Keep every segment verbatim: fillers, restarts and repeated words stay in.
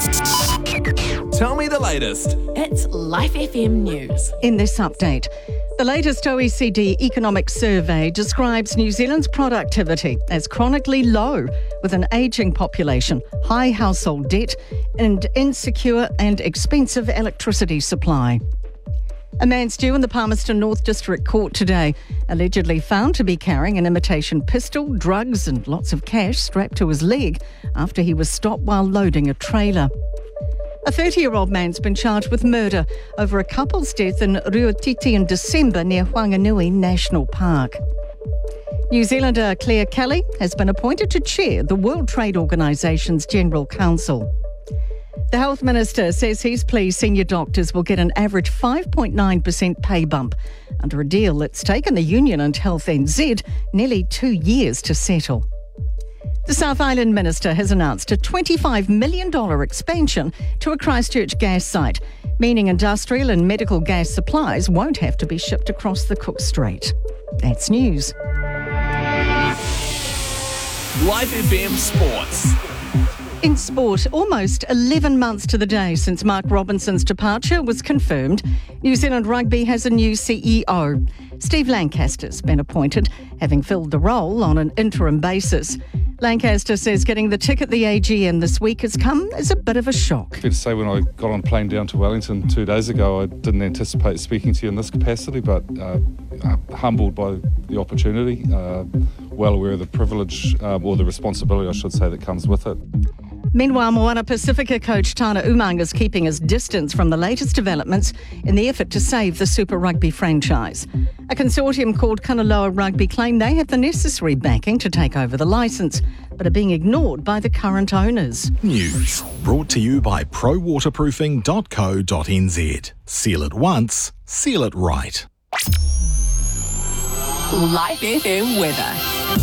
Tell me the latest. It's Life F M News. In this update, the latest O E C D economic survey describes New Zealand's productivity as chronically low, with an ageing population, high household debt, and insecure and expensive electricity supply. A man's due in the Palmerston North District Court today, allegedly found to be carrying an imitation pistol, drugs and lots of cash strapped to his leg after he was stopped while loading a trailer. A thirty-year-old man's been charged with murder over a couple's death in Ruatiti in December near Whanganui National Park. New Zealander Claire Kelly has been appointed to chair the World Trade Organisation's General Council. The Health Minister says he's pleased senior doctors will get an average five point nine percent pay bump under a deal that's taken the union and Health N Z nearly two years to settle. The South Island Minister has announced a twenty-five million dollars expansion to a Christchurch gas site, meaning industrial and medical gas supplies won't have to be shipped across the Cook Strait. That's news. Life F M Sports. In sport, almost eleven months to the day since Mark Robinson's departure was confirmed, New Zealand Rugby has a new C E O. Steve Lancaster's been appointed, having filled the role on an interim basis. Lancaster says getting the tick at the A G M this week has come as a bit of a shock. Fair to say, when I got on a plane down to Wellington two days ago, I didn't anticipate speaking to you in this capacity, but uh, uh, humbled by the opportunity, uh, well aware of the privilege, uh, or the responsibility, I should say, that comes with it. Meanwhile, Moana Pacifica coach Tana Umang is keeping his distance from the latest developments in the effort to save the Super Rugby franchise. A consortium called Kanaloa Rugby claim they have the necessary backing to take over the licence, but are being ignored by the current owners. News brought to you by pro waterproofing dot co dot n z. Seal it once, seal it right. Life F M weather.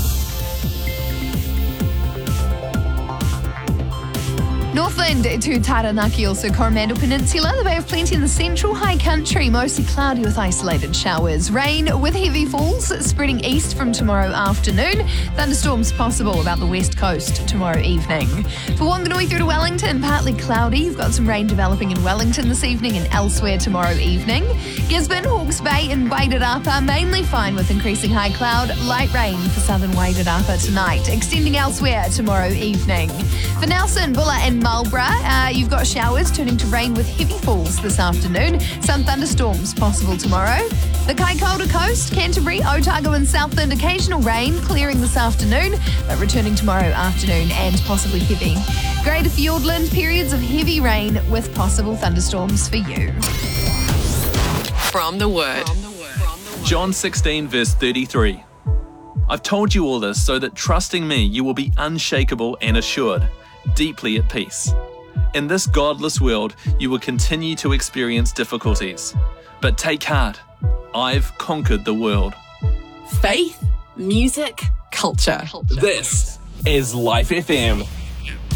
Northland to Taranaki, also Coromandel Peninsula, the Bay of Plenty in the central high country, mostly cloudy with isolated showers. Rain with heavy falls spreading east from tomorrow afternoon. Thunderstorms possible about the west coast tomorrow evening. For Wanganui through to Wellington, partly cloudy. You've got some rain developing in Wellington this evening and elsewhere tomorrow evening. Gisborne, Hawke's Bay and Wairarapa, mainly fine with increasing high cloud. Light rain for southern Wairarapa tonight, extending elsewhere tomorrow evening. For Nelson, Bulla and Marlborough, uh, you've got showers turning to rain with heavy falls this afternoon. Some thunderstorms possible tomorrow. The Kaikoura Coast, Canterbury, Otago and Southland, occasional rain clearing this afternoon, but returning tomorrow afternoon and possibly heavy. Greater Fiordland, periods of heavy rain with possible thunderstorms for you. From the Word. John sixteen verse thirty-three. I've told you all this so that trusting me you will be unshakable and assured, deeply at peace. In this godless world, you will continue to experience difficulties. But take heart, I've conquered the world. Faith, music, culture. This is Life F M.